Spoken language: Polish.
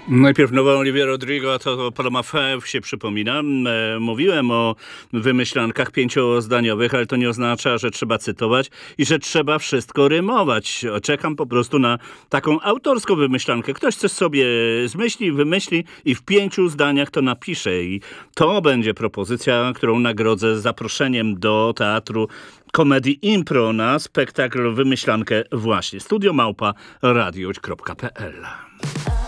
Najpierw nowa Olivia Rodrigo, to Paloma Faith się przypomina. Mówiłem o wymyślankach 5-zdaniowych, ale to nie oznacza, że trzeba cytować i że trzeba wszystko rymować. Czekam po prostu na taką autorską wymyślankę. Ktoś coś sobie zmyśli, wymyśli i w 5 zdaniach to napisze. I to będzie propozycja, którą nagrodzę zaproszeniem do Teatru Komedii Impro na spektakl Wymyślankę właśnie. Studio@radio.pl